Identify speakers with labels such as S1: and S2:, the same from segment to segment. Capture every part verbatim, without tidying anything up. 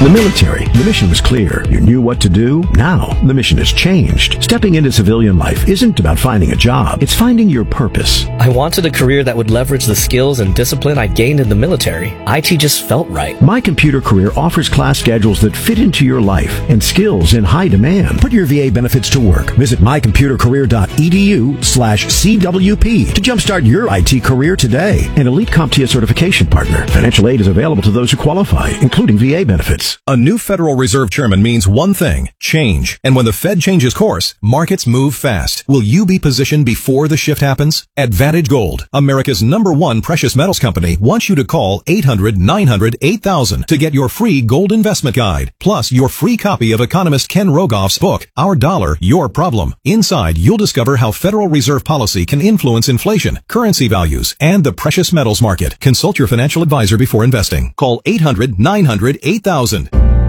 S1: The military, the mission was clear. You knew what to do. Now, the mission has changed. Stepping into civilian life isn't about finding a job. It's finding your purpose.
S2: I wanted a career that would leverage the skills and discipline I gained in the military. I T just felt right.
S1: My Computer Career offers class schedules that fit into your life and skills in high demand. Put your V A benefits to work. Visit mycomputercareer.edu slash CWP to jumpstart your I T career today. An Elite CompTIA certification partner. Financial aid is available to those who qualify, including V A benefits.
S3: A new Federal Reserve Chairman means one thing, change. And when the Fed changes course, markets move fast. Will you be positioned before the shift happens? Advantage Gold, America's number one precious metals company, wants you to call eight hundred nine hundred eight thousand to get your free gold investment guide, plus your free copy of economist Ken Rogoff's book, Our Dollar, Your Problem. Inside, you'll discover how Federal Reserve policy can influence inflation, currency values, and the precious metals market. Consult your financial advisor before investing. Call eight hundred nine hundred eight thousand.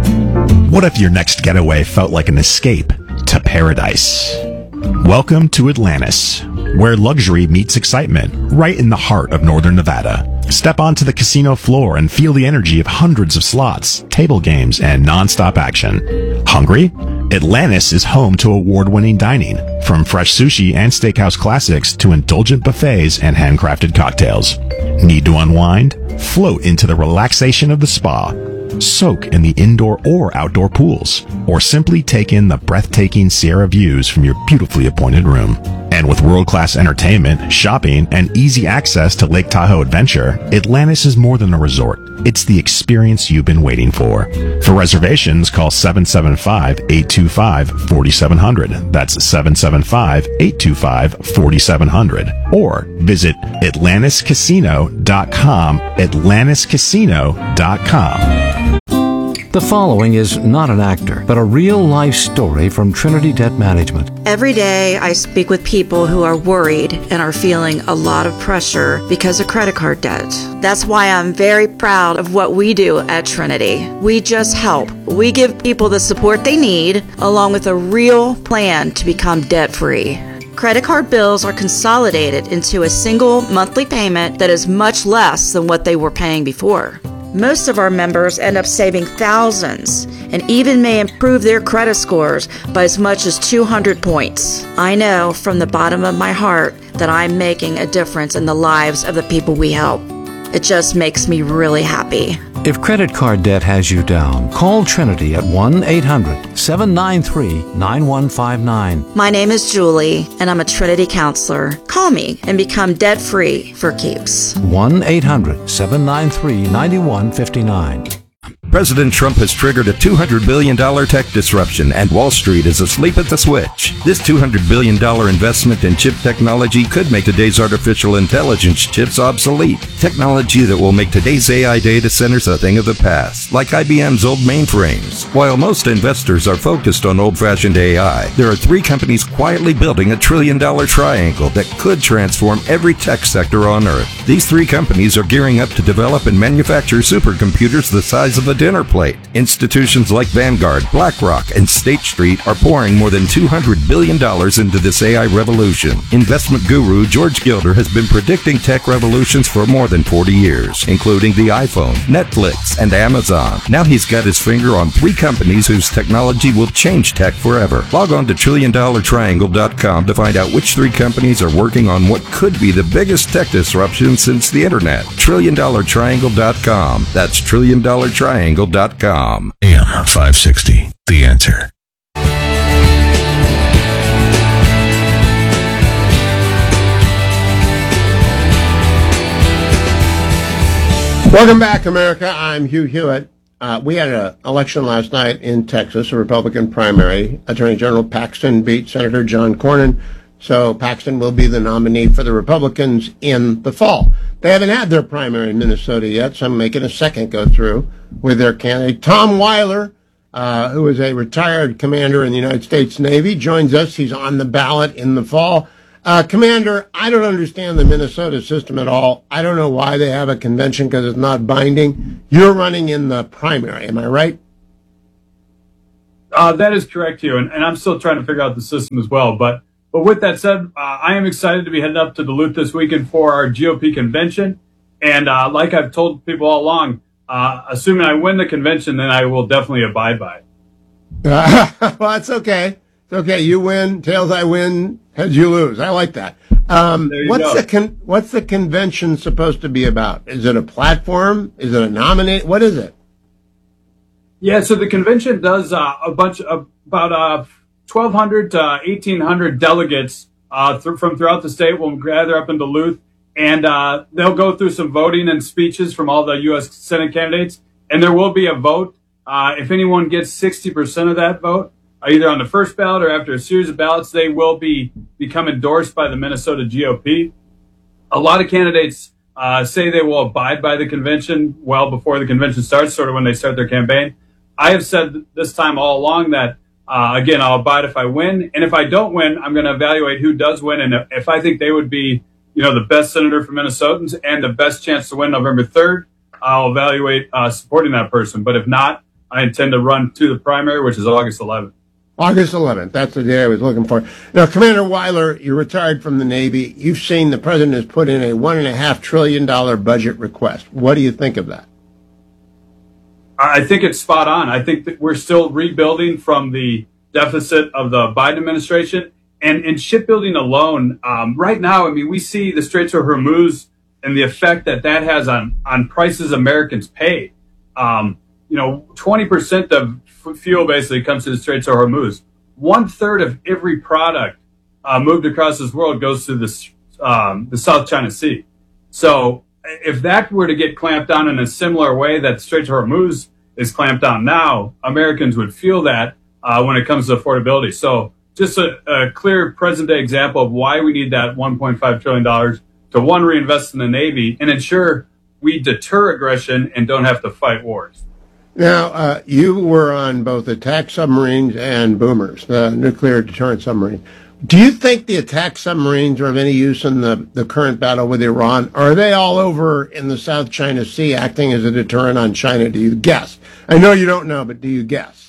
S4: What if your next getaway felt like an escape to paradise? Welcome to Atlantis, where luxury meets excitement, right in the heart of northern Nevada. Step onto the casino floor and feel the energy of hundreds of slots, table games, and non-stop action. Hungry? Atlantis is home to award-winning dining, from fresh sushi and steakhouse classics to indulgent buffets and handcrafted cocktails. Need to unwind? Float into the relaxation of the spa. Soak in the indoor or outdoor pools, or simply take in the breathtaking Sierra views from your beautifully appointed room. And with world-class entertainment, shopping, and easy access to Lake Tahoe Adventure, Atlantis is more than a resort. It's the experience you've been waiting for. For reservations, call seven seven five, eight two five, four seven zero zero. That's seven seven five, eight two five, four seven zero zero. Or visit Atlantis Casino dot com, Atlantis Casino dot com.
S5: The following is not an actor, but a real-life story from Trinity Debt Management.
S6: Every day I speak with people who are worried and are feeling a lot of pressure because of credit card debt. That's why I'm very proud of what we do at Trinity. We just help. We give people the support they need, along with a real plan to become debt-free. Credit card bills are consolidated into a single monthly payment that is much less than what they were paying before. Most of our members end up saving thousands and even may improve their credit scores by as much as two hundred points. I know from the bottom of my heart that I'm making a difference in the lives of the people we help. It just makes me really happy.
S5: If credit card debt has you down, call Trinity at one eight hundred, seven nine three, nine one five nine.
S6: My name is Julie, and I'm a Trinity counselor. Call me and become debt-free for keeps.
S5: one eight hundred, seven nine three, nine one five nine.
S7: President Trump has triggered a two hundred billion dollars tech disruption, and Wall Street is asleep at the switch. This two hundred billion dollars investment in chip technology could make today's artificial intelligence chips obsolete. Technology that will make today's A I data centers a thing of the past, like I B M's old mainframes. While most investors are focused on old-fashioned A I, there are three companies quietly building a trillion-dollar triangle that could transform every tech sector on Earth. These three companies are gearing up to develop and manufacture supercomputers the size of a dinner plate. Institutions like Vanguard, BlackRock, and State Street are pouring more than two hundred billion dollars into this A I revolution. Investment guru George Gilder has been predicting tech revolutions for more than forty years, including the iPhone, Netflix, and Amazon. Now he's got his finger on three companies whose technology will change tech forever. Log on to trillion dollar triangle dot com to find out which three companies are working on what could be the biggest tech disruption since the internet. trillion dollar triangle dot com. That's trillion dollar triangle dot com.
S4: A M five sixty, The Answer.
S8: Welcome back, America. I'm Hugh Hewitt. Uh, we had an election last night in Texas, a Republican primary. Attorney General Paxton beat Senator John Cornyn, so Paxton will be the nominee for the Republicans in the fall. They haven't had their primary in Minnesota yet, so I'm making a second go through with their candidate. Tom Weiler, uh, who is a retired commander in the United States Navy, joins us. He's on the ballot in the fall. Uh, Commander, I don't understand the Minnesota system at all. I don't know why they have a convention because it's not binding. You're running in the primary, am I right?
S9: Uh, that is correct, Hugh, and, and I'm still trying to figure out the system as well. But but with that said, uh, I am excited to be heading up to Duluth this weekend for our G O P convention. And uh, like I've told people all along, uh, assuming I win the convention, then I will definitely abide by it.
S8: Uh, well, that's okay. It's okay. You win, tails I win, heads you lose. I like that. Um,
S9: There you
S8: what's
S9: go.
S8: the con- what's the convention supposed to be about? Is it a platform? Is it a nominate? What is it?
S9: Yeah, so the convention does uh, a bunch of about uh, twelve hundred to eighteen hundred delegates uh, th- from throughout the state will gather up in Duluth, and uh, they'll go through some voting and speeches from all the U S Senate candidates, and there will be a vote. Uh, if anyone gets sixty percent of that vote, uh, either on the first ballot or after a series of ballots, they will be become endorsed by the Minnesota G O P. A lot of candidates uh, say they will abide by the convention well before the convention starts, sort of when they start their campaign. I have said this time all along that, uh, again, I'll abide if I win. And if I don't win, I'm going to evaluate who does win. And if I think they would be, you know, the best senator for Minnesotans and the best chance to win November third, I'll evaluate uh, supporting that person. But if not, I intend to run to the primary, which is August eleventh.
S8: August eleventh. That's the day I was looking for. Now, Commander Weiler, you're retired from the Navy. You've seen the president has put in a one and a half trillion dollar budget request. What do you think of that?
S9: I think it's spot on. I think that we're still rebuilding from the deficit of the Biden administration. And in shipbuilding alone, um, right now, I mean, we see the Straits of Hormuz and the effect that that has on, on prices Americans pay. Um, you know, twenty percent of f- fuel basically comes to the Straits of Hormuz. One third of every product uh, moved across this world goes to the, um, the South China Sea. So if that were to get clamped down in a similar way that Straits of Hormuz is clamped down now, Americans would feel that uh, when it comes to affordability. So just a, a clear present day example of why we need that one point five trillion dollars to, one, reinvest in the Navy and ensure we deter aggression and don't have to fight wars.
S8: Now, uh, you were on both attack submarines and boomers, the nuclear deterrent submarines. Do you think the attack submarines are of any use in the, the current battle with Iran? Or are they all over in the South China Sea acting as a deterrent on China? Do you guess? I know you don't know, but do you guess?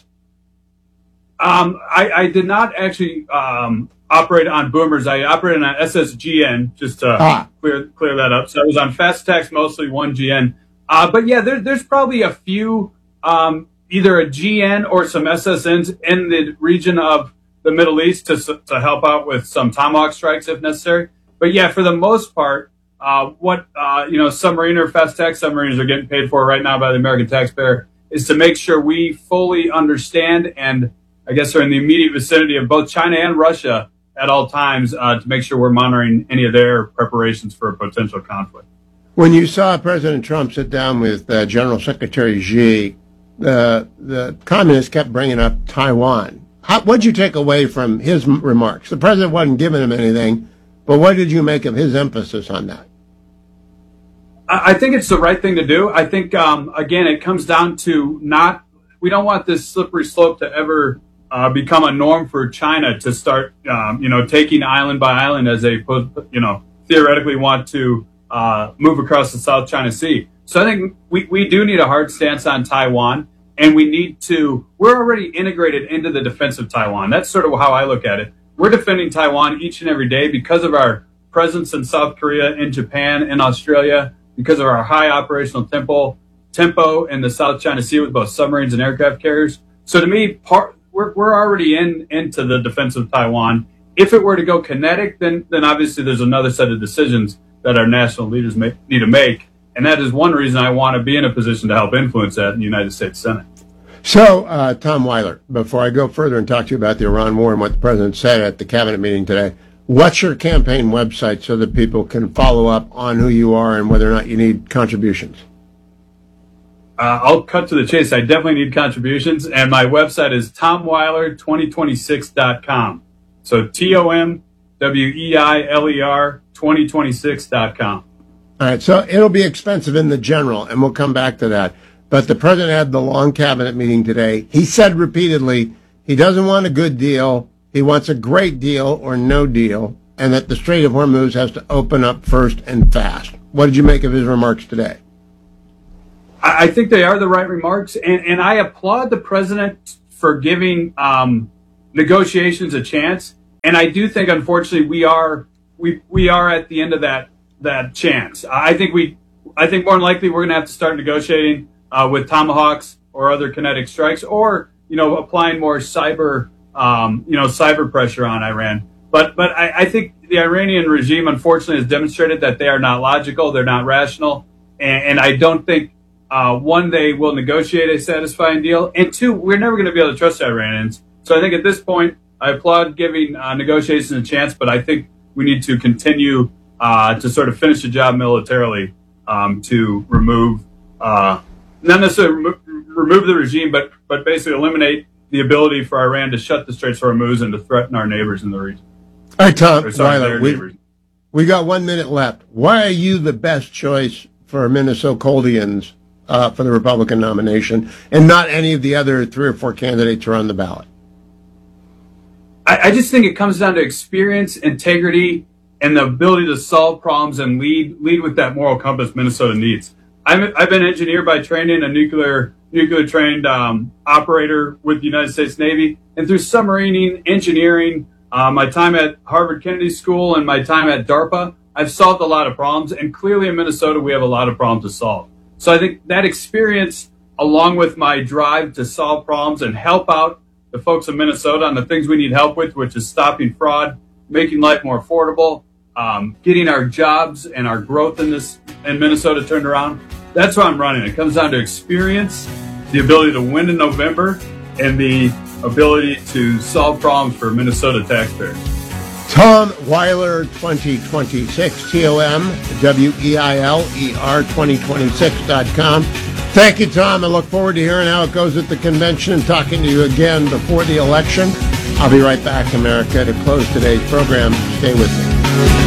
S9: Um, I, I did not actually um, operate on boomers. I operated on S S G N, just to
S8: Ah.
S9: clear clear that up. So I was on fast attacks, mostly one G N. Uh, but yeah, there, there's probably a few, um, either a G N or some S S Ns in the region of the Middle East to to help out with some Tomahawk strikes if necessary. But yeah, for the most part, uh, what uh, you know, submarine or fast attack submarines are getting paid for right now by the American taxpayer is to make sure we fully understand and I guess are in the immediate vicinity of both China and Russia at all times uh, to make sure we're monitoring any of their preparations for a potential conflict.
S8: When you saw President Trump sit down with uh, General Secretary Xi, uh, the communists kept bringing up Taiwan. How, what did you take away from his m- remarks? The president wasn't giving him anything, but what did you make of his emphasis on that?
S9: I, I think it's the right thing to do. I think, um, again, it comes down to not, we don't want this slippery slope to ever uh, become a norm for China to start, um, you know, taking island by island as they, you know, theoretically want to uh, move across the South China Sea. So I think we, we do need a hard stance on Taiwan. And we need to, we're already integrated into the defense of Taiwan. That's sort of how I look at it. We're defending Taiwan each and every day because of our presence in South Korea, in Japan, in Australia, because of our high operational tempo, tempo in the South China Sea with both submarines and aircraft carriers. So to me, part, we're, we're already in into the defense of Taiwan. If it were to go kinetic, then, then obviously there's another set of decisions that our national leaders may, need to make. And that is one reason I want to be in a position to help influence that in the United States Senate.
S8: So, uh, Tom Weiler, before I go further and talk to you about the Iran war and what the president said at the cabinet meeting today, what's your campaign website so that people can follow up on who you are and whether or not you need contributions?
S9: Uh, I'll cut to the chase. I definitely need contributions. And my website is tom weiler twenty twenty-six dot com. So T O M W E I L E R twenty twenty-six dot com.
S8: All right, so it'll be expensive in the general, and we'll come back to that. But the president had the long cabinet meeting today. He said repeatedly he doesn't want a good deal. He wants a great deal or no deal, and that the Strait of Hormuz has to open up first and fast. What did you make of his remarks today?
S9: I think they are the right remarks, and, and I applaud the president for giving um, negotiations a chance. And I do think, unfortunately, we are we we are at the end of that that chance. I think we, I think more than likely we're going to have to start negotiating uh, with Tomahawks or other kinetic strikes, or, you know, applying more cyber, um, you know, cyber pressure on Iran. But but I, I think the Iranian regime, unfortunately, has demonstrated that they are not logical, they're not rational, and, and I don't think, uh, one, they will negotiate a satisfying deal, and two, we're never going to be able to trust the Iranians. So I think at this point, I applaud giving uh, negotiations a chance, but I think we need to continue uh, to sort of finish the job militarily um, to remove, uh, not necessarily remo- remove the regime, but but basically eliminate the ability for Iran to shut the Straits of Hormuz and to threaten our neighbors in the region.
S8: All right, Tom,
S9: Or, sorry,
S8: Weiler,
S9: their
S8: we,
S9: neighbors.
S8: we got one minute left. Why are you the best choice for Minnesotians uh, for the Republican nomination and not any of the other three or four candidates who are on the ballot?
S9: I, I just think it comes down to experience, integrity, and the ability to solve problems and lead lead with that moral compass Minnesota needs. I'm, I've been engineered by training, a nuclear nuclear trained um, operator with the United States Navy, and through submarining, engineering, uh, my time at Harvard Kennedy School and my time at DARPA, I've solved a lot of problems. And clearly in Minnesota, we have a lot of problems to solve. So I think that experience, along with my drive to solve problems and help out the folks of Minnesota on the things we need help with, which is stopping fraud, making life more affordable, um, getting our jobs and our growth in this in Minnesota turned around. That's why I'm running. It comes down to experience, the ability to win in November, and the ability to solve problems for Minnesota taxpayers.
S8: Tom Weiler, twenty twenty-six, T O M W E I L E R twenty twenty-six dot com. Thank you, Tom. I look forward to hearing how it goes at the convention and talking to you again before the election. I'll be right back, America, to close today's program. Stay with me.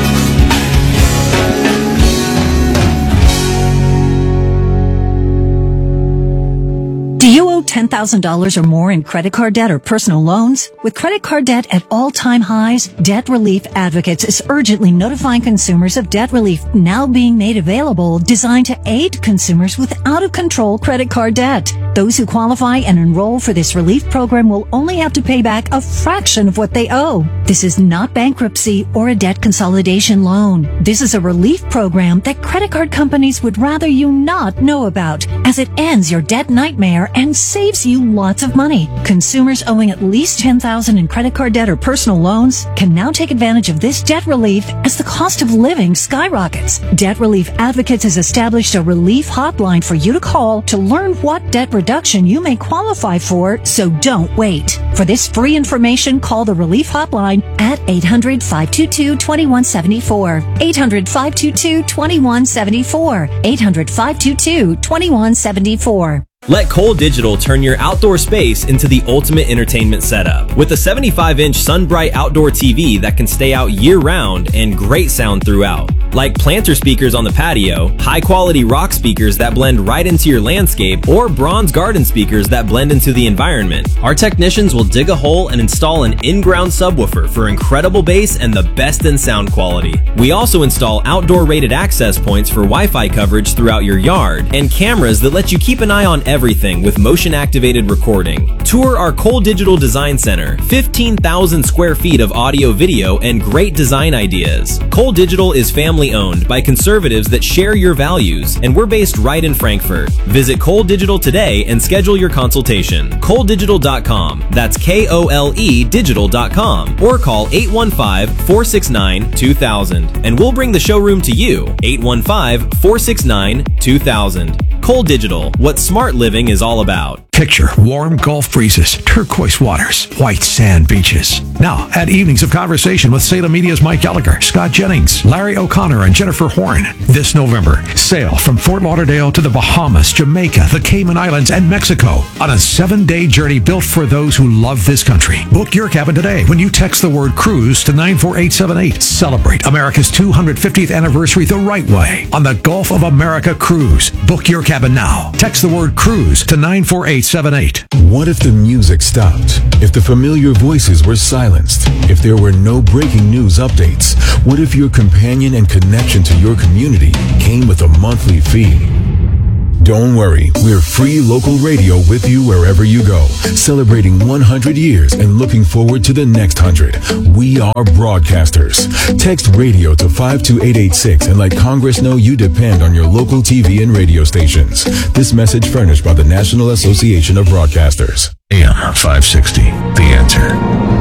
S10: Do you owe ten thousand dollars or more in credit card debt or personal loans? With credit card debt at all-time highs, Debt Relief Advocates is urgently notifying consumers of debt relief now being made available, designed to aid consumers with out-of-control credit card debt. Those who qualify and enroll for this relief program will only have to pay back a fraction of what they owe. This is not bankruptcy or a debt consolidation loan. This is a relief program that credit card companies would rather you not know about, as it ends your debt nightmare and saves you lots of money. Consumers owing at least ten thousand dollars in credit card debt or personal loans can now take advantage of this debt relief as the cost of living skyrockets. Debt Relief Advocates has established a relief hotline for you to call to learn what debt reduction you may qualify for, so don't wait. For this free information, call the Relief Hotline at eight hundred, five two two, two one seven four. eight hundred, five two two, two one seven four. eight hundred, five two two, two one seven four.
S11: Let Cole Digital turn your outdoor space into the ultimate entertainment setup. With a seventy-five inch SunBright outdoor T V that can stay out year-round and great sound throughout. Like planter speakers on the patio, high-quality rock speakers that blend right into your landscape, or bronze garden speakers that blend into the environment. Our technicians will dig a hole and install an in-ground subwoofer for incredible bass and the best in sound quality. We also install outdoor rated access points for Wi-Fi coverage throughout your yard, and cameras that let you keep an eye on everything with motion-activated recording. Tour our Cole Digital Design Center, fifteen thousand square feet of audio, video, and great design ideas. Cole Digital is family-owned by conservatives that share your values, and we're based right in Frankfurt. Visit Cole Digital today and schedule your consultation. Cole Digital dot com. That's K O L E Digital dot com. Or call eight one five, four six nine, two thousand, and we'll bring the showroom to you. eight one five, four six nine, two thousand. Cole Digital, what smart living is all about.
S1: Picture warm Gulf breezes, turquoise waters, white sand beaches. Now, add evenings of conversation with Salem Media's Mike Gallagher, Scott Jennings, Larry O'Connor, and Jennifer Horn. This November, sail from Fort Lauderdale to the Bahamas, Jamaica, the Cayman Islands, and Mexico on a seven-day journey built for those who love this country. Book your cabin today when you text the word cruise to nine four eight seven eight. Celebrate America's two hundred fiftieth anniversary the right way on the Gulf of America Cruise. Book your cabin now. Text the word cruise to nine four eight seven eight.
S12: What if the music stopped? If the familiar voices were silenced? If there were no breaking news updates? What if your companion and connection to your community came with a monthly fee? Don't worry, we're free local radio with you wherever you go, celebrating one hundred years and looking forward to the next one hundred. We are broadcasters. Text radio to five two eight eight six and let Congress know you depend on your local T V and radio stations. This message furnished by the National Association of Broadcasters. A M five sixty, The Answer.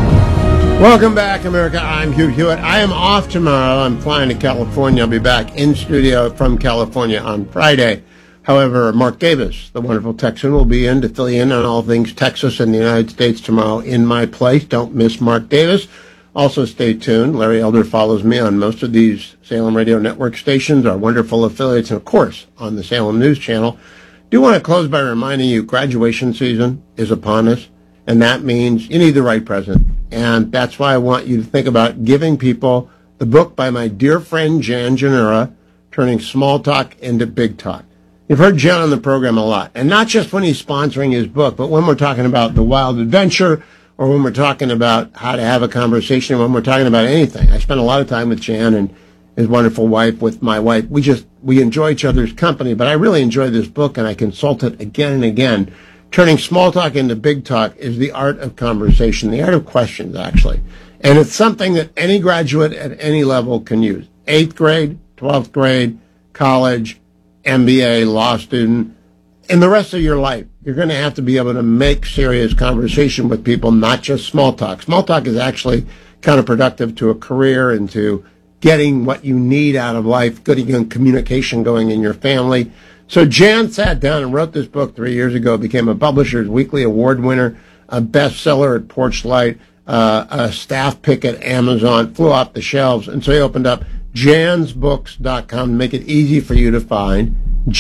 S8: Welcome back, America. I'm Hugh Hewitt. I am off tomorrow. I'm flying to California. I'll be back in studio from California on Friday. However, Mark Davis, the wonderful Texan, will be in to fill you in on all things Texas and the United States tomorrow in my place. Don't miss Mark Davis. Also, stay tuned. Larry Elder follows me on most of these Salem Radio Network stations, our wonderful affiliates, and, of course, on the Salem News Channel. Do want to close by reminding you graduation season is upon us, and that means you need the right present. And that's why I want you to think about giving people the book by my dear friend Jan Janura, Turning Small Talk into Big Talk. You've heard Jan on the program a lot, and not just when he's sponsoring his book, but when we're talking about the wild adventure or when we're talking about how to have a conversation, when we're talking about anything. I spend a lot of time with Jan and his wonderful wife, with my wife. We just, we enjoy each other's company, but I really enjoy this book, and I consult it again and again. Turning Small Talk into Big Talk is the art of conversation, the art of questions, actually. And it's something that any graduate at any level can use. Eighth grade, twelfth grade, college, M B A, law student, in the rest of your life, you're going to have to be able to make serious conversation with people, not just small talk. Small talk is actually counterproductive to a career and to getting what you need out of life, getting communication going in your family. So Jan sat down and wrote this book three years ago, became a Publishers Weekly Award winner, a bestseller at Porchlight, uh, a staff pick at Amazon, flew off the shelves. And so he opened up jans books dot com to make it easy for you to find,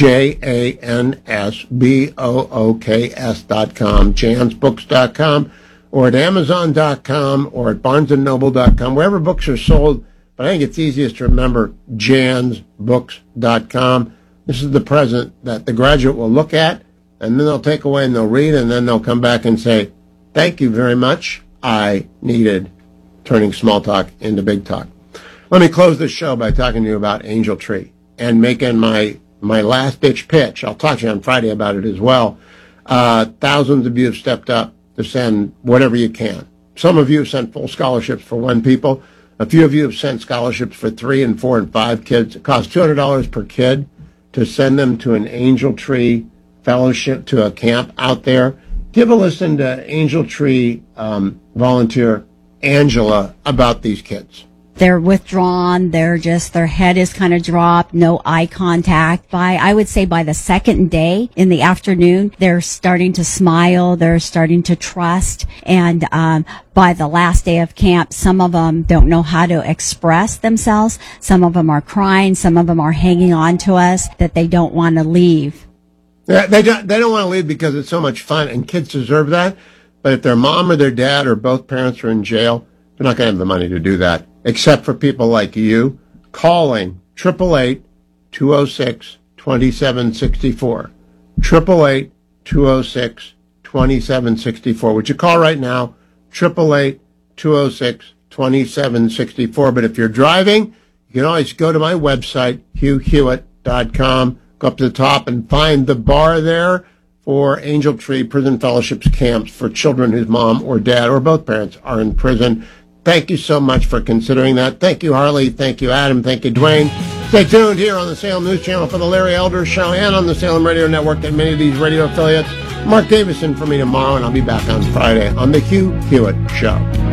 S8: J A N S B O O K S dot com, jans books dot com, or at amazon dot com, or at barnes and noble dot com, wherever books are sold. But I think it's easiest to remember jans books dot com. This is the present that the graduate will look at, and then they'll take away and they'll read, and then they'll come back and say, thank you very much. I needed Turning Small Talk into Big Talk. Let me close this show by talking to you about Angel Tree and making my, my last-ditch pitch. I'll talk to you on Friday about it as well. Uh, thousands of you have stepped up to send whatever you can. Some of you have sent full scholarships for one people. A few of you have sent scholarships for three and four and five kids. It costs two hundred dollars per kid to send them to an Angel Tree fellowship, to a camp out there. Give a listen to Angel Tree um, volunteer Angela about these kids.
S13: They're withdrawn. They're just, their head is kind of dropped, no eye contact. By, I would say by the second day in the afternoon, they're starting to smile. They're starting to trust. And, um, by the last day of camp, some of them don't know how to express themselves. Some of them are crying. Some of them are hanging on to us that they don't want to leave.
S8: Yeah, they don't, they don't want to leave because it's so much fun, and kids deserve that. But if their mom or their dad or both parents are in jail, they're not going to have the money to do that. Except for people like you calling eight eight eight, two oh six, two seven six four. eight eight eight, two oh six, two seven six four. Would you call right now? eight eight eight, two oh six, two seven six four. But if you're driving, you can always go to my website, hugh hewitt dot com. Go up to the top and find the bar there for Angel Tree Prison Fellowships camps for children whose mom or dad or both parents are in prison. Thank you so much for considering that. Thank you, Harley. Thank you, Adam. Thank you, Dwayne. Stay tuned here on the Salem News Channel for the Larry Elder Show and on the Salem Radio Network and many of these radio affiliates. Mark Davison for me tomorrow, and I'll be back on Friday on the Hugh Hewitt Show.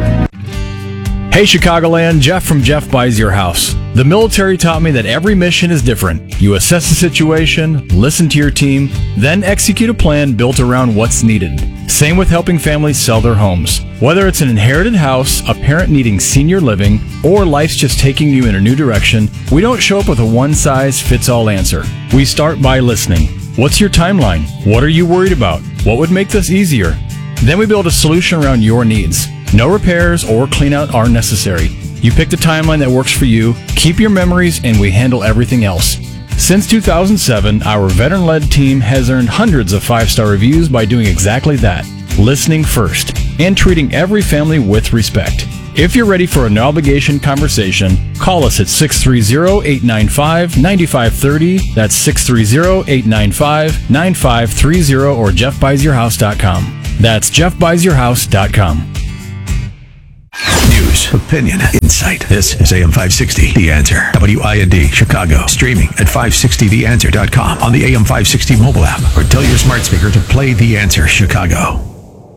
S14: Hey, Chicagoland, Jeff from Jeff Buys Your House. The military taught me that every mission is different. You assess the situation, listen to your team, then execute a plan built around what's needed. Same with helping families sell their homes. Whether it's an inherited house, a parent needing senior living, or life's just taking you in a new direction, we don't show up with a one-size-fits-all answer. We start by listening. What's your timeline? What are you worried about? What would make this easier? Then we build a solution around your needs. No repairs or cleanout are necessary. You pick the timeline that works for you, keep your memories, and we handle everything else. Since two thousand seven, our veteran-led team has earned hundreds of five-star reviews by doing exactly that, listening first, and treating every family with respect. If you're ready for a no-obligation conversation, call us at six three zero, eight nine five, nine five three zero. That's six three zero, eight nine five, nine five three zero or jeff buys your house dot com. That's jeff buys your house dot com.
S1: News, opinion, insight. This is A M five sixty, The Answer. W I N D, Chicago. Streaming at five sixty the answer dot com on the A M five sixty mobile app, or tell your smart speaker to play The Answer Chicago.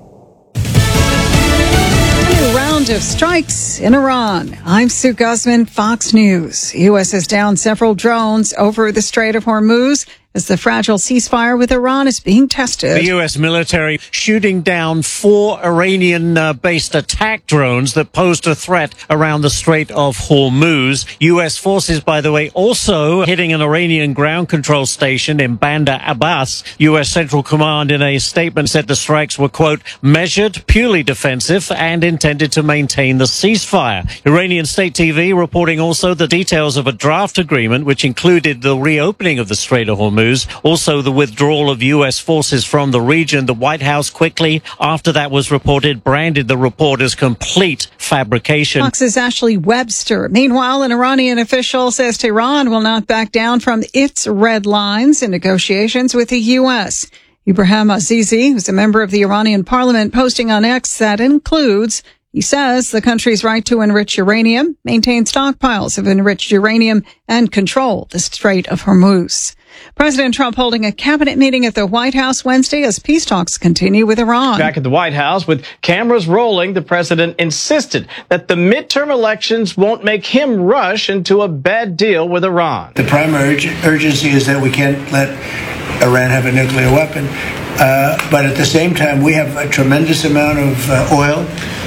S15: Round of strikes in Iran. I'm Sue Guzman, Fox News. U S has downed several drones over the Strait of Hormuz as the fragile ceasefire with Iran is being tested.
S16: The U S military shooting down four Iranian-based uh, attack drones that posed a threat around the Strait of Hormuz. U S forces, by the way, also hitting an Iranian ground control station in Bandar Abbas. U S Central Command in a statement said the strikes were, quote, measured, purely defensive, and intended to maintain the ceasefire. Iranian state T V reporting also the details of a draft agreement which included the reopening of the Strait of Hormuz, also the withdrawal of U S forces from the region. The White House quickly, after that was reported, branded the report as complete fabrication.
S15: Fox's Ashley Webster. Meanwhile, an Iranian official says Tehran will not back down from its red lines in negotiations with the U S. Ibrahim Azizi, who's a member of the Iranian parliament, posting on X that includes, he says, the country's right to enrich uranium, maintain stockpiles of enriched uranium, and control the Strait of Hormuz. President Trump holding a cabinet meeting at the White House Wednesday as peace talks continue with Iran.
S17: Back at the White House, with cameras rolling, the president insisted that the midterm elections won't make him rush into a bad deal with Iran.
S18: The primary urg- urgency is that we can't let Iran have a nuclear weapon. Uh, but at the same time, we have a tremendous amount of uh, oil,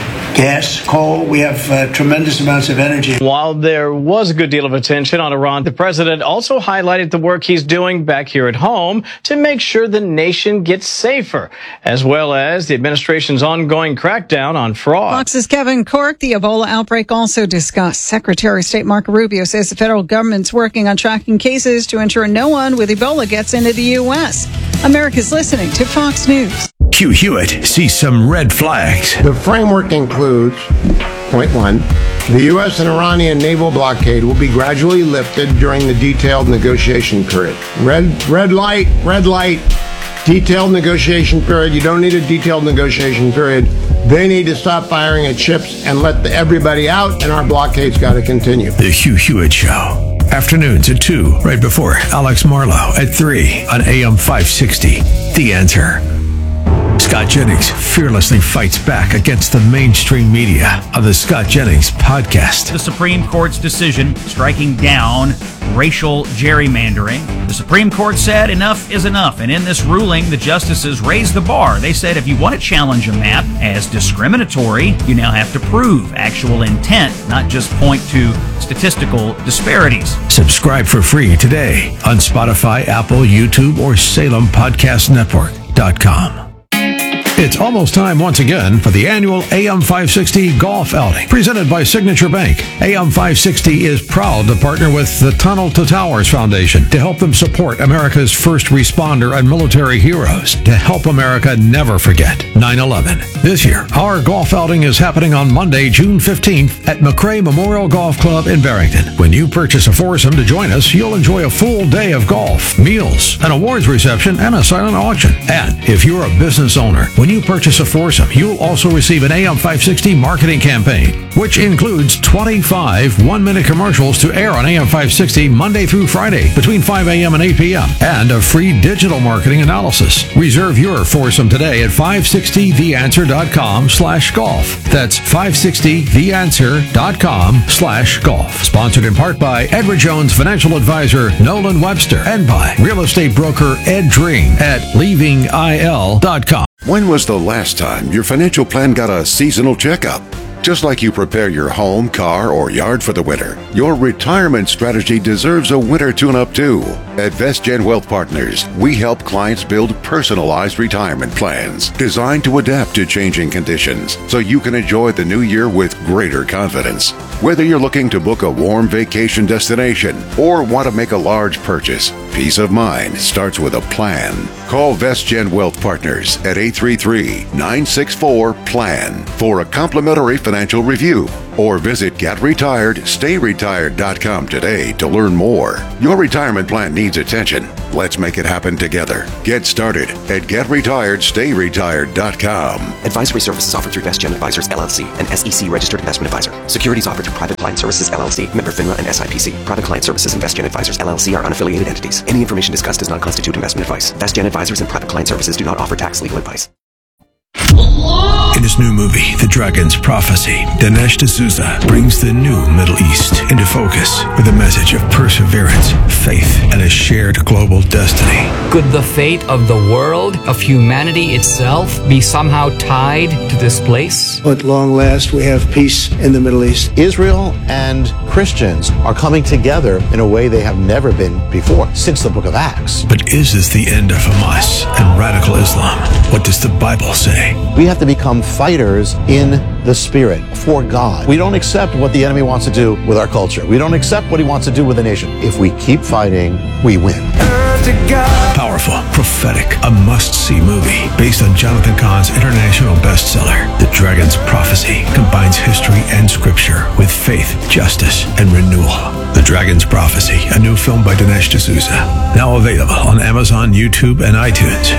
S18: gas, coal. We have uh, tremendous amounts of energy.
S17: While there was a good deal of attention on Iran, the president also highlighted the work he's doing back here at home to make sure the nation gets safer, as well as the administration's ongoing crackdown on fraud.
S15: Fox's Kevin Corke, the Ebola outbreak also discussed. Secretary of State Marco Rubio says the federal government's working on tracking cases to ensure no one with Ebola gets into the U S. America's listening to Fox News.
S1: Hugh Hewitt sees some red flags.
S8: The framework includes, point one, the U S and Iranian naval blockade will be gradually lifted during the detailed negotiation period. Red, red light, red light, detailed negotiation period. You don't need a detailed negotiation period. They need to stop firing at ships and let the, everybody out, and our blockade's got to continue.
S1: The Hugh Hewitt Show. Afternoons at two, right before Alex Marlowe at three on A M five sixty. The Answer. Scott Jennings fearlessly fights back against the mainstream media on the Scott Jennings Podcast.
S19: The Supreme Court's decision striking down racial gerrymandering. The Supreme Court said enough is enough, and in this ruling, the justices raised the bar. They said if you want to challenge a map as discriminatory, you now have to prove actual intent, not just point to statistical disparities.
S1: Subscribe for free today on Spotify, Apple, YouTube, or Salem Podcast Network dot com. It's almost time once again for the annual A M five sixty Golf Outing, presented by Signature Bank. A M five sixty is proud to partner with the Tunnel to Towers Foundation to help them support America's first responder and military heroes, to help America never forget nine eleven. This year, our golf outing is happening on Monday, June fifteenth at McRae Memorial Golf Club in Barrington. When you purchase a foursome to join us, you'll enjoy a full day of golf, meals, an awards reception, and a silent auction. And if you're a business owner, when you purchase a foursome, you'll also receive an A M five sixty marketing campaign, which includes twenty-five one-minute commercials to air on A M five sixty Monday through Friday between five a.m. and eight p.m. and a free digital marketing analysis. Reserve your foursome today at five sixty the answer dot com slash golf. That's five sixty the answer dot com slash golf. Sponsored in part by Edward Jones Financial Advisor Nolan Webster and by real estate broker Ed Dream at leaving I L dot com.
S20: When was the last time your financial plan got a seasonal checkup? Just like you prepare your home, car, or yard for the winter, your retirement strategy deserves a winter tune-up too. At VestGen Wealth Partners, we help clients build personalized retirement plans designed to adapt to changing conditions so you can enjoy the new year with greater confidence. Whether you're looking to book a warm vacation destination or want to make a large purchase, peace of mind starts with a plan. Call VestGen Wealth Partners at eight three three, nine six four, P L A N for a complimentary Financial Review. Or visit get retired stay retired dot com today to learn more. Your retirement plan needs attention. Let's make it happen together. Get started at get retired stay retired dot com.
S21: Advisory services offered through BestGen Advisors, L L C, an S E C registered investment advisor. Securities offered through Private Client Services, L L C, member FINRA and S I P C. Private Client Services and BestGen Advisors, L L C are unaffiliated entities. Any information discussed does not constitute investment advice. BestGen Advisors and Private Client Services do not offer tax legal advice.
S12: In his new movie, The Dragon's Prophecy, Dinesh D'Souza brings the new Middle East into focus with a message of perseverance, faith, and a shared global destiny.
S22: Could the fate of the world, of humanity itself, be somehow tied to this place?
S18: At long last, we have peace in the Middle East.
S23: Israel and Christians are coming together in a way they have never been before, since the book of Acts.
S12: But is this the end of Hamas and radical Islam? What does the Bible say?
S23: We have to become fighters in the spirit for God. We don't accept what the enemy wants to do with our culture. We don't accept what he wants to do with the nation. If we keep fighting, we win.
S12: Powerful, prophetic, a must-see movie based on Jonathan Cahn's international bestseller. The Dragon's Prophecy combines history and scripture with faith, justice, and renewal. The Dragon's Prophecy, a new film by Dinesh D'Souza. Now available on Amazon, YouTube, and iTunes.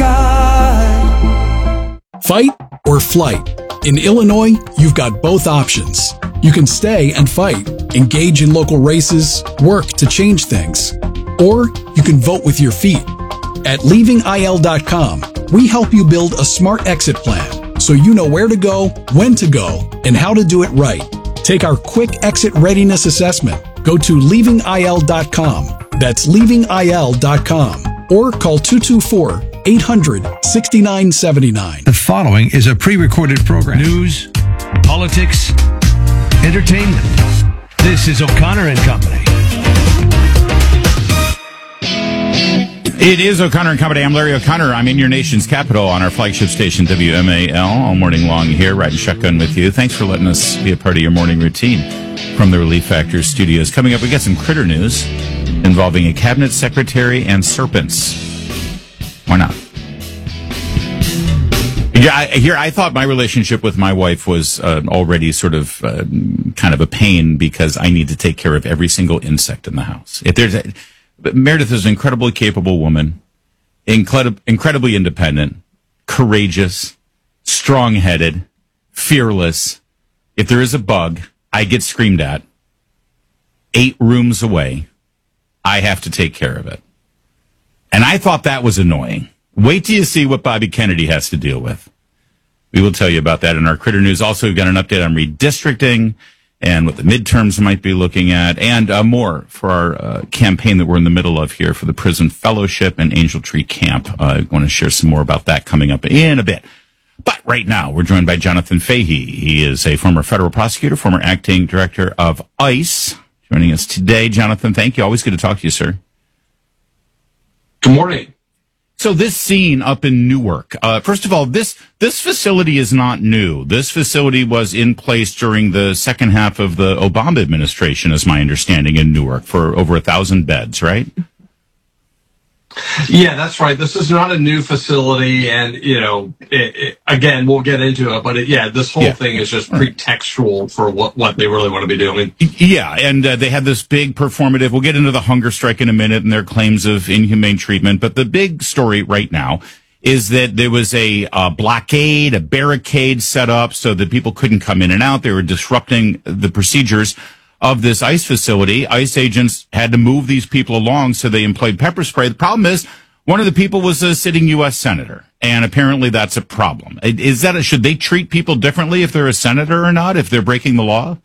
S24: Fight or flight? In Illinois, you've got both options. You can stay and fight, engage in local races, work to change things. Or you can vote with your feet. At leaving I L dot com, we help you build a smart exit plan so you know where to go, when to go, and how to do it right. Take our quick exit readiness assessment. Go to leaving I L dot com. That's leaving I L dot com. Or call two two four, eight hundred, six nine seven nine.
S12: The following is a pre-recorded program.
S25: News, politics, entertainment. This is O'Connor and Company.
S26: It is O'Connor and Company. I'm Larry O'Connor. I'm in your nation's capital on our flagship station, W M A L, all morning long here, riding shotgun with you. Thanks for letting us be a part of your morning routine from the Relief Factor studios. Coming up, we got some critter news involving a cabinet secretary and serpents. Why not? Yeah, I, here I thought my relationship with my wife was uh, already sort of uh, kind of a pain because I need to take care of every single insect in the house. If there's a, Meredith is an incredibly capable woman, incredi- incredibly independent, courageous, strong-headed, fearless. If there is a bug, I get screamed at. Eight rooms away, I have to take care of it. And I thought that was annoying. Wait till you see what Bobby Kennedy has to deal with. We will tell you about that in our critter news. Also, we've got an update on redistricting and what the midterms might be looking at, and uh, more for our uh, campaign that we're in the middle of here for the Prison Fellowship and Angel Tree Camp. Uh, I want to share some more about that coming up in a bit. But right now, we're joined by Jonathan Fahey. He is a former federal prosecutor, former acting director of ICE. Joining us today, Jonathan, thank you. Always good to talk to you, sir.
S27: Good morning.
S26: So this scene up in Newark, uh, first of all, this this facility is not new. This facility was in place during the second half of the Obama administration, is my understanding, in Newark for over a thousand beds, right?
S27: Yeah, that's right. This is not a new facility, and, you know, it, it, again, we'll get into it, but it, yeah, this whole yeah. thing is just pretextual for what, what they really want to be doing.
S26: Yeah, and uh, they had this big performative, we'll get into the hunger strike in a minute and their claims of inhumane treatment, but the big story right now is that there was a uh, blockade, a barricade set up so that people couldn't come in and out. They were disrupting the procedures of this ICE facility. ICE agents had to move these people along, so they employed pepper spray. The problem is, one of the people was a sitting U S senator, and apparently that's a problem. Is that a, should they treat people differently if they're a senator or not, if they're breaking the law?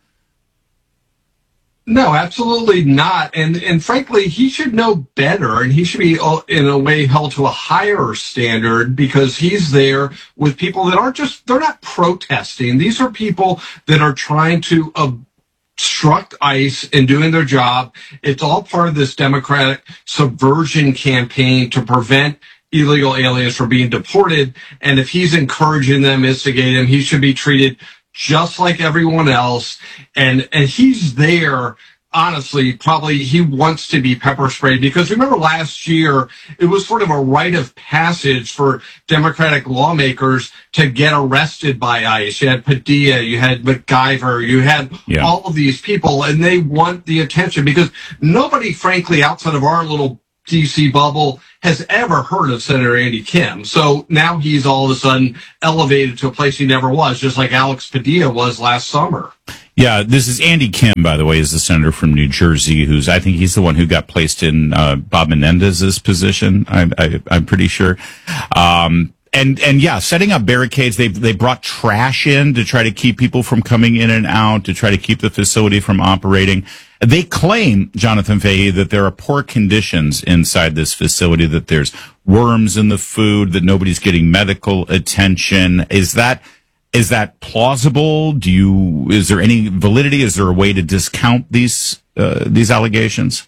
S27: No, absolutely not. And and frankly, he should know better, and he should be, in a way, held to a higher standard because he's there with people that aren't just, they're not protesting. These are people that are trying to uh, obstruct ICE in doing their job. It's all part of this Democratic subversion campaign to prevent illegal aliens from being deported. And if he's encouraging them, instigating them, he should be treated just like everyone else. And and he's there honestly, probably he wants to be pepper sprayed, because remember last year, it was sort of a rite of passage for Democratic lawmakers to get arrested by ICE. You had Padilla, you had MacGyver, you had
S26: Yeah.
S27: all of these people, and they want the attention because nobody, frankly, outside of our little D C bubble has ever heard of Senator Andy Kim. So now he's all of a sudden elevated to a place he never was, just like Alex Padilla was last summer.
S26: Yeah, this is Andy Kim, by the way, is the senator from New Jersey, who's, I think he's the one who got placed in uh, Bob Menendez's position, I, I, I'm pretty sure. Um, and, and yeah, setting up barricades, they they brought trash in to try to keep people from coming in and out, to try to keep the facility from operating. They claim, Jonathan Fahey, that there are poor conditions inside this facility, that there's worms in the food, that nobody's getting medical attention. Is that is that plausible? Do you is there any validity? Is there a way to discount these uh, these allegations?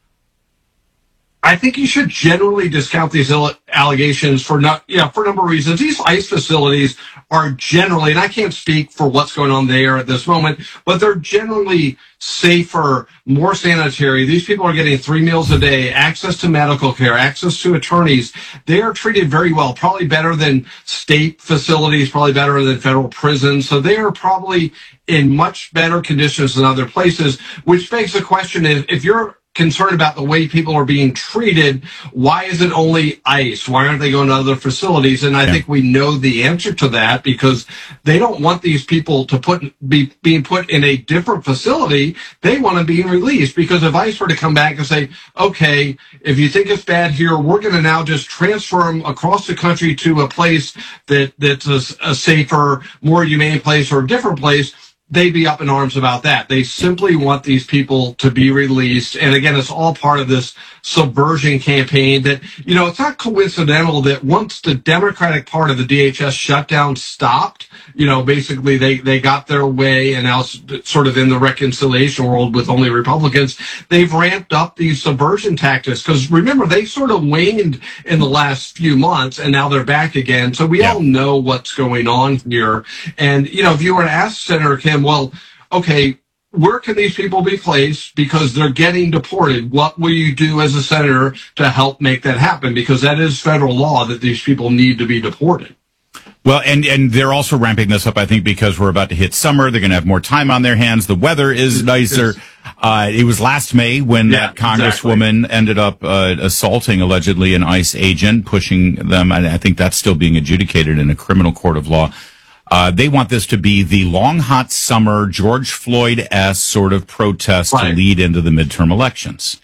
S27: I think you should generally discount these allegations for not, yeah, for a number of reasons. These ICE facilities are generally, and I can't speak for what's going on there at this moment, but they're generally safer, more sanitary. These people are getting three meals a day, access to medical care, access to attorneys. They are treated very well, probably better than state facilities, probably better than federal prisons. So they are probably in much better conditions than other places, which begs the question, if, if you're concerned about the way people are being treated, why is it only ICE? Why aren't they going to other facilities? And I yeah. think we know the answer to that, because they don't want these people to put be being put in a different facility. They want to be released, because if ICE were to come back and say, okay, if you think it's bad here, we're going to now just transfer them across the country to a place that that's a, a safer, more humane place or a different place, they'd be up in arms about that. They simply want these people to be released. And again, it's all part of this subversion campaign that, you know, it's not coincidental that once the Democratic part of the D H S shutdown stopped, you know, basically they, they got their way, and now it's sort of in the reconciliation world with only Republicans, they've ramped up these subversion tactics. Because remember, they sort of waned in the last few months, and now they're back again. So we yeah. all know what's going on here. And, you know, if you were to ask Senator Kim, well, okay, where can these people be placed because they're getting deported? What will you do as a senator to help make that happen? Because that is federal law that these people need to be deported.
S26: Well, and, and they're also ramping this up, I think, because we're about to hit summer. They're going to have more time on their hands. The weather is nicer. Uh, it was last May when yeah, that congresswoman exactly. ended up uh, assaulting, allegedly, an ICE agent, pushing them. And I think that's still being adjudicated in a criminal court of law. Uh, they want this to be the long, hot summer, George Floyd-esque sort of protest right. to lead into the midterm elections.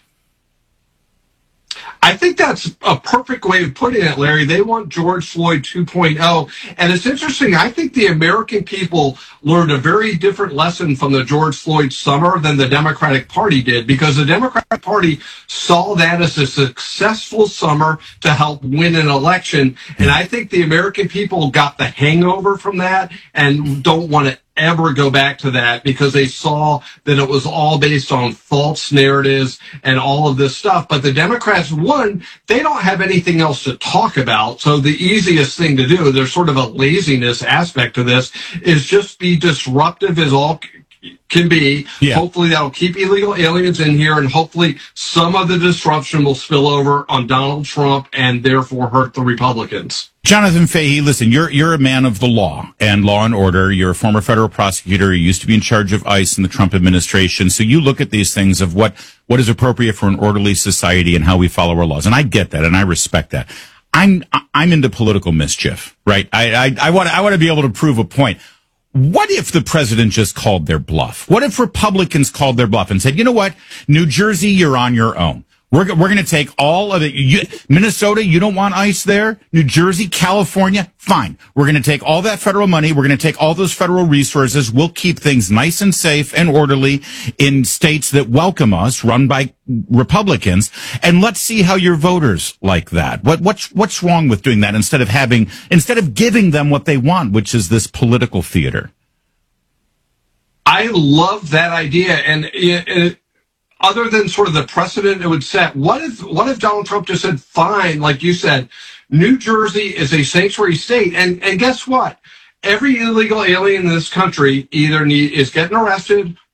S27: I think that's a perfect way of putting it, Larry. They want George Floyd two point oh. And it's interesting. I think the American people learned a very different lesson from the George Floyd summer than the Democratic Party did, because the Democratic Party saw that as a successful summer to help win an election. And I think the American people got the hangover from that and don't want to ever go back to that, because they saw that it was all based on false narratives and all of this stuff. But the Democrats, one, they don't have anything else to talk about. So the easiest thing to do, there's sort of a laziness aspect to this, is just be disruptive as all can be. Yeah. Hopefully that'll keep illegal aliens in here, and hopefully some of the disruption will spill over on Donald Trump and therefore hurt the Republicans.
S26: Jonathan Fahey, listen, you're you're a man of the law and law and order. You're a former federal prosecutor. You used to be in charge of ICE in the Trump administration. So you look at these things of what, what is appropriate for an orderly society and how we follow our laws. And I get that, and I respect that. I'm I'm into political mischief, right? I I, I want I want to be able to prove a point. What if the president just called their bluff? What if Republicans called their bluff and said, you know what, New Jersey, you're on your own. We're, we're going to take all of it. You, Minnesota, you don't want ICE there. New Jersey, California, fine. We're going to take all that federal money. We're going to take all those federal resources. We'll keep things nice and safe and orderly in states that welcome us, run by Republicans. And let's see how your voters like that. What, what's, what's wrong with doing that instead of having, instead of giving them what they want, which is this political theater?
S27: I love that idea. And it, it, other than sort of the precedent it would set, what if what if Donald Trump just said, fine, like you said, New Jersey is a sanctuary state, and and guess what? Every illegal alien in this country either need, is getting arrested,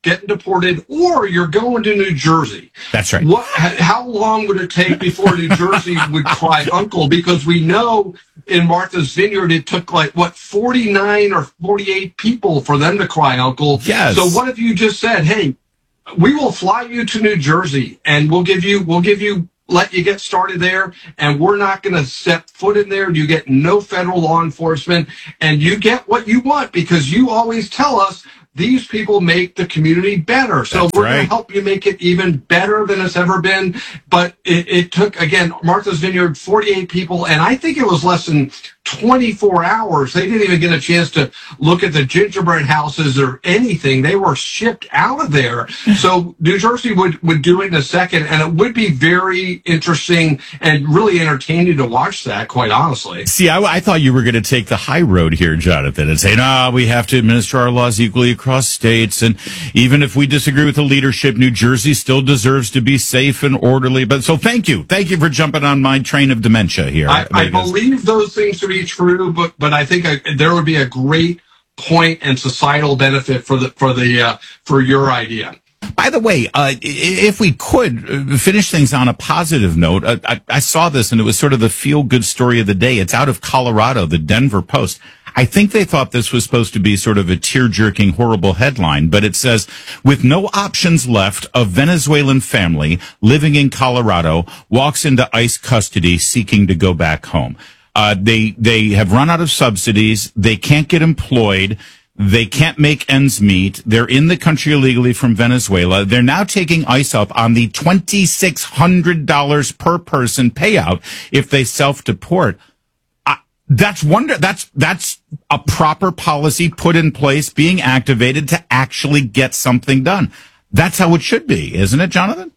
S27: getting deported, or you're going to New Jersey.
S26: That's right.
S27: What? How long would it take before New Jersey would cry uncle? Because we know in Martha's Vineyard it took like what forty-nine or forty-eight people for them to cry uncle.
S26: Yes.
S27: So what if you just said, hey, we will fly you to New Jersey and we'll give you we'll give you let you get started there, and we're not going to set foot in there. You get no federal law enforcement, and you get what you want because you always tell us these people make the community better. So
S26: That's
S27: we're
S26: right.
S27: going to help you make it even better than it's ever been. But it, it took, again, Martha's Vineyard, forty-eight people, and I think it was less than twenty-four hours. They didn't even get a chance to look at the gingerbread houses or anything. They were shipped out of there. So New Jersey would, would do it in a second, and it would be very interesting and really entertaining to watch that, quite honestly.
S26: See, I, I thought you were going to take the high road here, Jonathan, and say, no, we have to administer our laws equally across states, and even if we disagree with the leadership, New Jersey still deserves to be safe and orderly. But so thank you. Thank you for jumping on my train of dementia here.
S27: I, I believe those things to be true, but but I think I, there would be a great point and societal benefit for the for the uh, for your idea.
S26: By the way, uh, if we could finish things on a positive note, uh, I, I saw this and it was sort of the feel-good story of the day. It's out of Colorado, the Denver Post. I think they thought this was supposed to be sort of a tear-jerking, horrible headline, but it says, with no options left, a Venezuelan family living in Colorado walks into ICE custody seeking to go back home. Uh, they, they have run out of subsidies. They can't get employed. They can't make ends meet. They're in the country illegally from Venezuela. They're now taking ICE up on the twenty-six hundred dollars per person payout if they self-deport. Uh, that's wonder, that's, that's a proper policy put in place, being activated to actually get something done. That's how it should be, isn't it, Jonathan?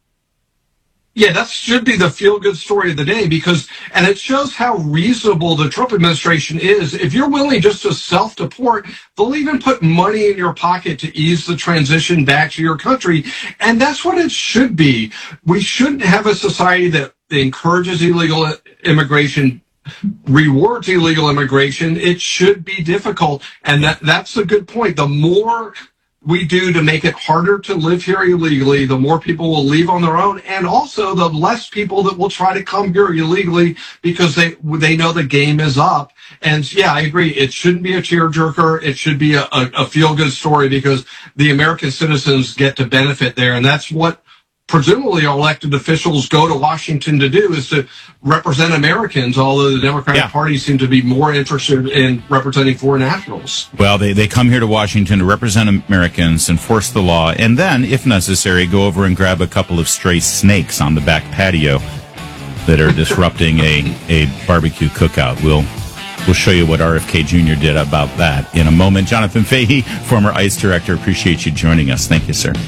S27: Yeah, that should be the feel-good story of the day because, and it shows how reasonable the Trump administration is. If you're willing just to self-deport, they'll even put money in your pocket to ease the transition back to your country. And that's what it should be. We shouldn't have a society that encourages illegal immigration, rewards illegal immigration. It should be difficult. And that, that's a good point. The more we do to make it harder to live here illegally, the more people will leave on their own, and also the less people that will try to come here illegally because they they know the game is up. And yeah, I agree. It shouldn't be a tearjerker. It should be a, a, a feel-good story because the American citizens get to benefit there, and that's what presumably our elected officials go to Washington to do, is to represent Americans, although the Democratic
S26: Yeah.
S27: Party seem to be more interested in representing foreign nationals.
S26: Well, they, they come here to Washington to represent Americans, enforce the law, and then, if necessary, go over and grab a couple of stray snakes on the back patio that are disrupting a, a barbecue cookout. We'll we'll show you what R F K Junior did about that in a moment. Jonathan Fahey, former ICE director, appreciate you joining us. Thank you, sir.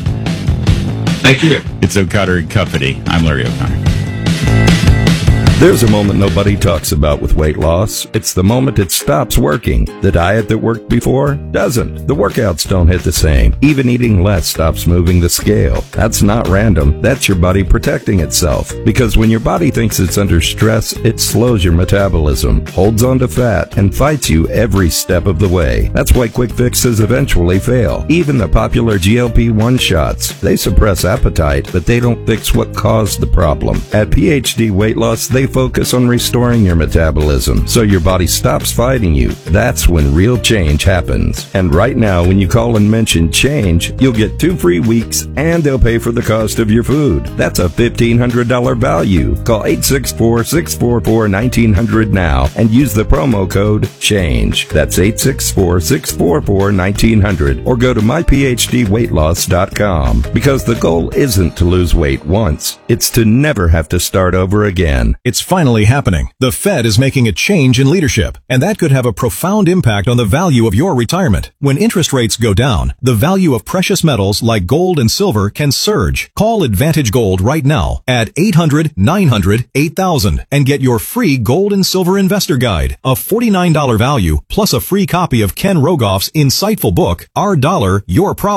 S27: Thank you.
S26: It's O'Connor and Company. I'm Larry O'Connor.
S2: There's a moment nobody talks about with weight loss. It's the moment it stops working. The diet that worked before doesn't. The workouts don't hit the same. Even eating less stops moving the scale. That's not random. That's your body protecting itself. Because when your body thinks it's under stress, it slows your metabolism, holds on to fat, and fights you every step of the way. That's why quick fixes eventually fail. Even the popular G L P one shots. They suppress appetite, but they don't fix what caused the problem. At P H D Weight Loss, they focus on restoring your metabolism so your body stops fighting you. That's when real change happens. And right now, when you call and mention change, you'll get two free weeks and they'll pay for the cost of your food. That's a fifteen hundred dollars value. Call eight six four, six four four, one nine zero zero now and use the promo code CHANGE. That's eight six four, six four four, one nine zero zero or go to my p h d weight loss dot com because the goal isn't to lose weight once. It's to never have to start over again.
S3: It's finally happening. The Fed is making a change in leadership, and that could have a profound impact on the value of your retirement. When interest rates go down, the value of precious metals like gold and silver can surge. Call Advantage Gold right now at eight hundred, nine hundred, eight thousand and get your free Gold and Silver Investor Guide, a forty-nine dollars value plus a free copy of Ken Rogoff's insightful book, Our Dollar, Your Problem.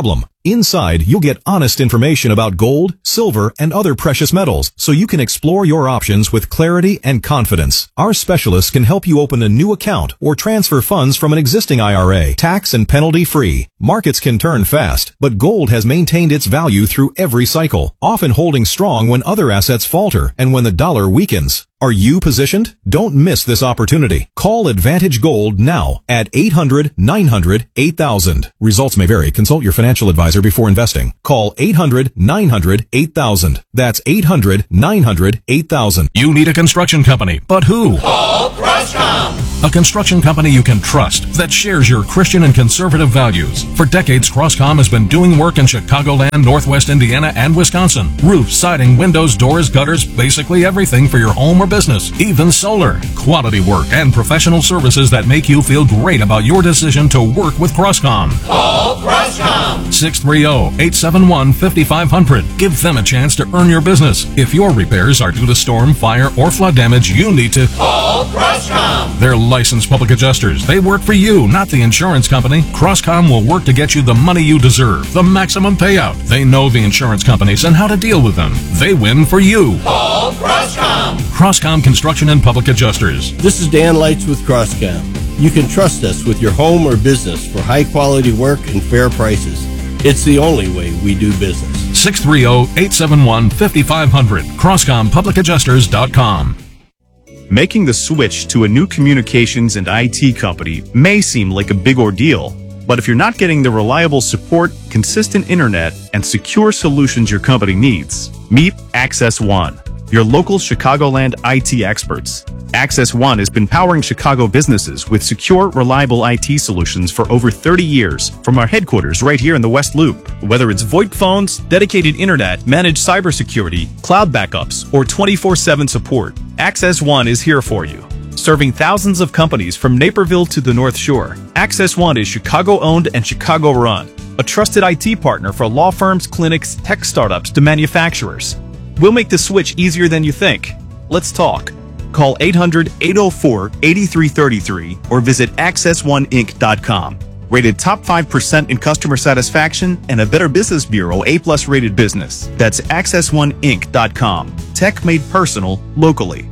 S3: Inside, you'll get honest information about gold, silver, and other precious metals, so you can explore your options with clarity and confidence. Our specialists can help you open a new account or transfer funds from an existing I R A, tax and penalty free. Markets can turn fast, but gold has maintained its value through every cycle, often holding strong when other assets falter and when the dollar weakens. Are you positioned? Don't miss this opportunity. Call Advantage Gold now at eight hundred, nine hundred, eight thousand. Results may vary. Consult your financial advisor before investing. Call eight hundred, nine hundred, eight thousand. That's eight hundred, nine hundred, eight thousand.
S24: You need a construction company, but who?
S4: Call Croscom.
S24: A construction company you can trust that shares your Christian and conservative values. For decades, Croscom has been doing work in Chicagoland, Northwest Indiana, and Wisconsin. Roofs, siding, windows, doors, gutters, basically everything for your home or business, even solar. Quality work and professional services that make you feel great about your decision to work with Croscom.
S4: Call Croscom.
S24: six three zero, eight seven one, five five zero zero. Give them a chance to earn your business. If your repairs are due to storm, fire, or flood damage, you need to
S4: call Croscom.
S24: They're licensed public adjusters. They work for you, not the insurance company. Croscom will work to get you the money you deserve, the maximum payout. They know the insurance companies and how to deal with them. They win for you.
S4: Call Croscom.
S24: Croscom Construction and Public Adjusters.
S5: This is Dan Lights with Croscom. You can trust us with your home or business for high quality work and fair prices. It's the only way we do business.
S24: six three zero, eight seven one, five five zero zero. Croscom Public Adjusters dot com.
S6: Making the switch to a new communications and I T company may seem like a big ordeal, but if you're not getting the reliable support, consistent internet, and secure solutions your company needs, meet Access One, your local Chicagoland I T experts. Access One has been powering Chicago businesses with secure, reliable I T solutions for over thirty years from our headquarters right here in the West Loop. Whether it's VoIP phones, dedicated internet, managed cybersecurity, cloud backups, or twenty-four seven support, Access One is here for you. Serving thousands of companies from Naperville to the North Shore, Access One is Chicago-owned and Chicago-run, a trusted I T partner for law firms, clinics, tech startups to manufacturers. We'll make the switch easier than you think. Let's talk. Call eight hundred, eight oh four, eight three three three or visit access one inc dot com. Rated top five percent in customer satisfaction and a Better Business Bureau A plus rated business. That's access one inc dot com. Tech made personal, locally.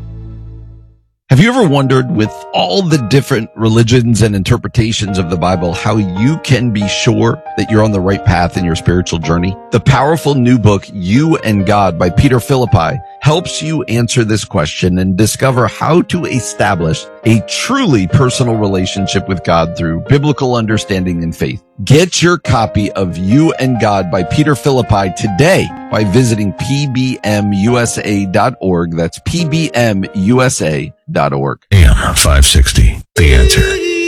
S7: Have you ever wondered, with all the different religions and interpretations of the Bible, how you can be sure that you're on the right path in your spiritual journey? The powerful new book, You and God by Peter Philippi, helps you answer this question and discover how to establish a truly personal relationship with God through biblical understanding and faith. Get your copy of You and God by Peter Philippi today by visiting p b m u s a dot org. That's p b m u s a dot org.
S12: A M five sixty, The Answer.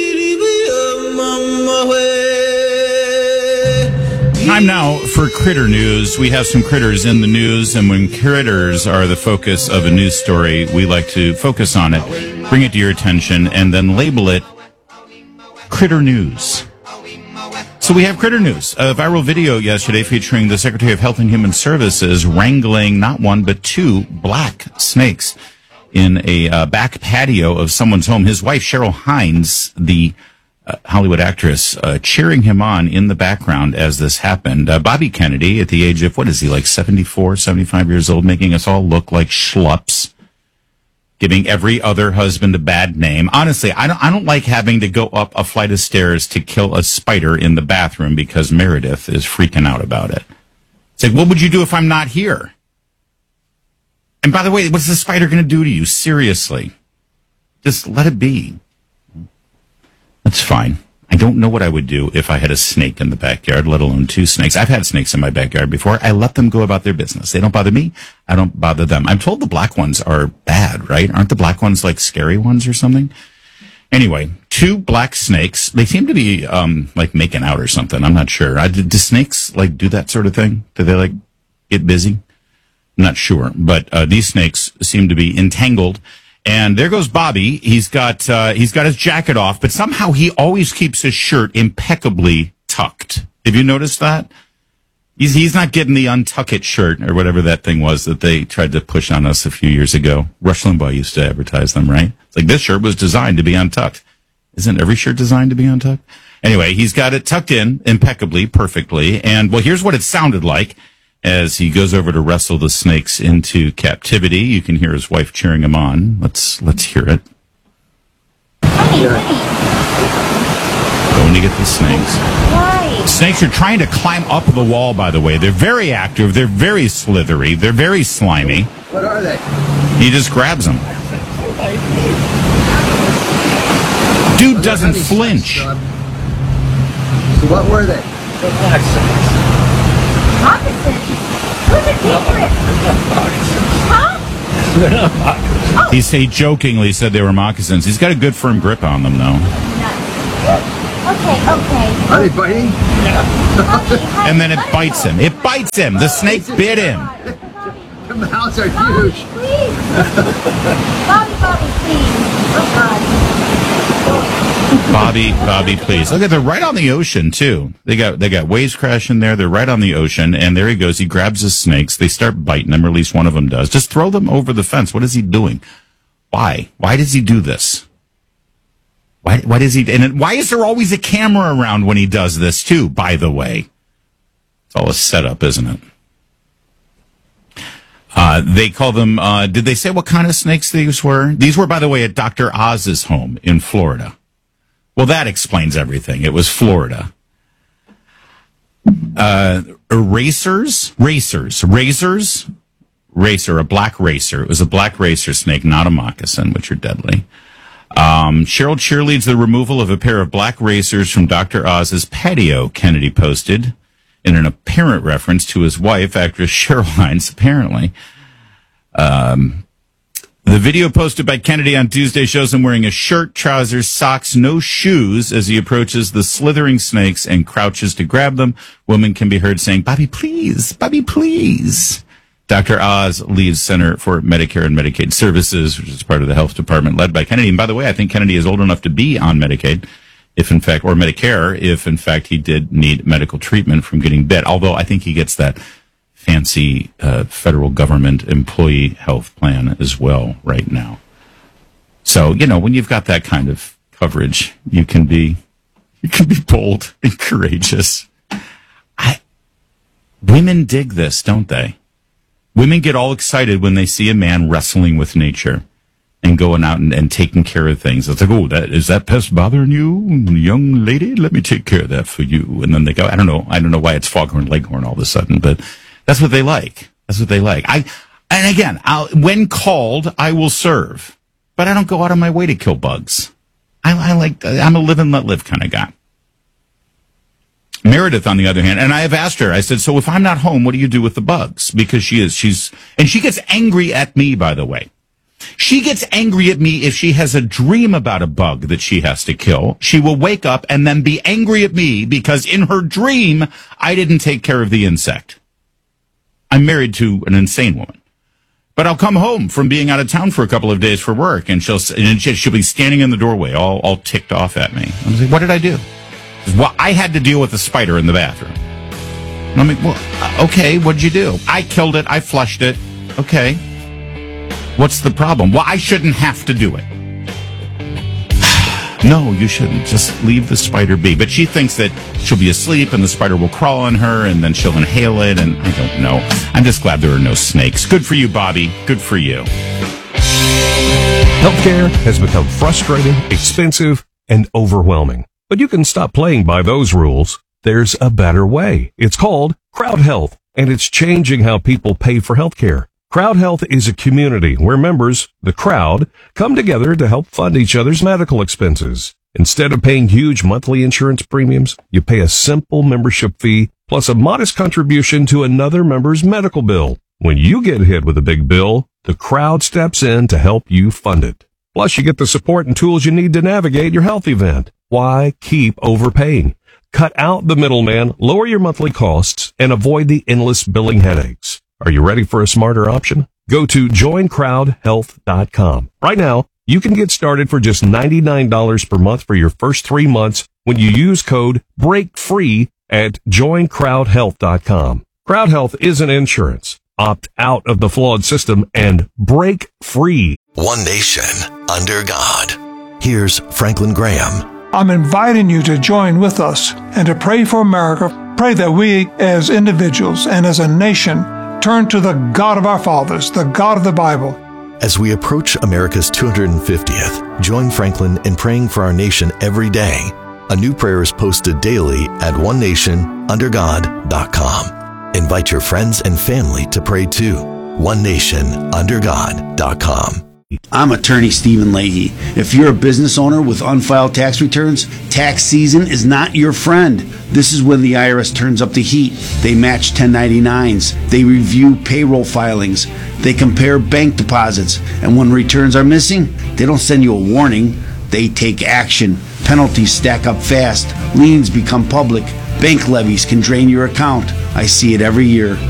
S26: Time now for Critter News. We have some critters in the news, and when critters are the focus of a news story, we like to focus on it, bring it to your attention, and then label it Critter News. So we have Critter News, a viral video yesterday featuring the Secretary of Health and Human Services wrangling not one but two black snakes in a uh, back patio of someone's home. His wife, Cheryl Hines, the uh, Hollywood actress, uh, cheering him on in the background as this happened. Uh, Bobby Kennedy, at the age of, what is he, like seventy-four, seventy-five years old, making us all look like schlups, giving every other husband a bad name. Honestly, I don't, I don't like having to go up a flight of stairs to kill a spider in the bathroom because Meredith is freaking out about it. It's like, what would you do if I'm not here? And by the way, what's the spider going to do to you? Seriously. Just let it be. That's fine. I don't know what I would do if I had a snake in the backyard, let alone two snakes. I've had snakes in my backyard before. I let them go about their business. They don't bother me. I don't bother them. I'm told the black ones are bad, right? Aren't the black ones like scary ones or something? Anyway, two black snakes. They seem to be um like making out or something. I'm not sure. I, do snakes like do that sort of thing? Do they like get busy? I'm not sure. But uh, these snakes seem to be entangled. And there goes Bobby. He's got uh, he's got his jacket off, but somehow he always keeps his shirt impeccably tucked. Have you noticed that? He's he's not getting the untuck it shirt or whatever that thing was that they tried to push on us a few years ago. Rush Limbaugh used to advertise them, right? It's like, this shirt was designed to be untucked. Isn't every shirt designed to be untucked? Anyway, he's got it tucked in impeccably, perfectly. And, well, here's what it sounded like as he goes over to wrestle the snakes into captivity. You can hear his wife cheering him on. Let's let's hear it. Going to get the snakes.
S9: Why?
S26: Snakes are trying to climb up the wall, by the way. They're very active. They're very slithery. They're very slimy.
S9: What are they?
S26: He just grabs them. Dude doesn't flinch.
S9: So what were they? Moccasins. Those are dangerous. Huh?
S26: He say jokingly said they were moccasins. He's got a good firm grip on them, though.
S9: Okay, okay. Are they biting? Yeah.
S26: And then it bites him. It bites him. The snake bit him.
S9: The mouths are huge. Please. Bobby, Bobby, please. Oh, God.
S26: Bobby, Bobby, please. Look at they're right on the ocean too. They got they got waves crashing there. They're right on the ocean, and there he goes. He grabs his snakes. They start biting him, or at least one of them does. Just throw them over the fence. What is he doing? Why? Why does he do this? Why? Why does he? And why is there always a camera around when he does this too? By the way, it's all a setup, isn't it? Uh, they call them. Uh, did they say what kind of snakes these were? These were, by the way, at Doctor Oz's home in Florida. Well, that explains everything. It was Florida. Uh, erasers, racers, razors, racer, a black racer. It was a black racer snake, not a moccasin, which are deadly. Um, Cheryl cheerleads the removal of a pair of black racers from Doctor Oz's patio, Kennedy posted in an apparent reference to his wife, actress Cheryl Hines, apparently. Um, The video posted by Kennedy on Tuesday shows him wearing a shirt, trousers, socks, no shoes as he approaches the slithering snakes and crouches to grab them. Women can be heard saying, "Bobby, please, Bobby, please." Doctor Oz leads Center for Medicare and Medicaid Services, which is part of the health department led by Kennedy. And by the way, I think Kennedy is old enough to be on Medicaid, if in fact, or Medicare, if in fact he did need medical treatment from getting bit. Although I think he gets that fancy uh, federal government employee health plan as well right now. So, you know, when you've got that kind of coverage, you can be you can be bold and courageous. I women dig this, don't they? Women get all excited when they see a man wrestling with nature and going out and, and taking care of things. It's like, oh, that is that pest bothering you, young lady? Let me take care of that for you. And then they go, I don't know, I don't know why it's Foghorn Leghorn all of a sudden, but that's what they like. That's what they like. I, and again, I'll, when called, I will serve, but I don't go out of my way to kill bugs. I, I like, I'm a live and let live kind of guy. Meredith, on the other hand, and I have asked her, I said, so if I'm not home, what do you do with the bugs? Because she is, she's, and she gets angry at me, by the way. She gets angry at me if she has a dream about a bug that she has to kill. She will wake up and then be angry at me because in her dream, I didn't take care of the insect. I'm married to an insane woman, but I'll come home from being out of town for a couple of days for work, and she'll and she'll be standing in the doorway, all all ticked off at me. I'm like, what did I do? Well, I had to deal with a spider in the bathroom. And I'm like, well, okay, what'd you do? I killed it. I flushed it. Okay, what's the problem? Well, I shouldn't have to do it. No, you shouldn't. Just leave the spider be. But she thinks that she'll be asleep and the spider will crawl on her and then she'll inhale it. And I don't know. I'm just glad there are no snakes. Good for you, Bobby. Good for you.
S10: Healthcare has become frustrating, expensive, and overwhelming. But you can stop playing by those rules. There's a better way. It's called Crowd Health, and it's changing how people pay for healthcare. Crowd Health is a community where members, the crowd, come together to help fund each other's medical expenses. Instead of paying huge monthly insurance premiums, you pay a simple membership fee plus a modest contribution to another member's medical bill. When you get hit with a big bill, the crowd steps in to help you fund it. Plus, you get the support and tools you need to navigate your health event. Why keep overpaying? Cut out the middleman, lower your monthly costs, and avoid the endless billing headaches. Are you ready for a smarter option? Go to join crowd health dot com. Right now, you can get started for just ninety-nine dollars per month for your first three months when you use code BREAKFREE at join crowd health dot com. Crowd Health isn't insurance. Opt out of the flawed system and break free.
S11: One nation under God.
S8: Here's Franklin Graham.
S11: I'm inviting you to join with us and to pray for America. Pray that we as individuals and as a nation turn to the God of our fathers, the God of the Bible.
S8: As we approach America's two hundred fiftieth, join Franklin in praying for our nation every day. A new prayer is posted daily at one nation under god dot com. Invite your friends and family to pray too. one nation under god dot com.
S13: I'm attorney Stephen Leahy. If you're a business owner with unfiled tax returns, tax season is not your friend. This is when the I R S turns up the heat. They match ten ninety-nines. They review payroll filings. They compare bank deposits. And when returns are missing, they don't send you a warning. They take action. Penalties stack up fast. Liens become public. Bank levies can drain your account. I see it every year.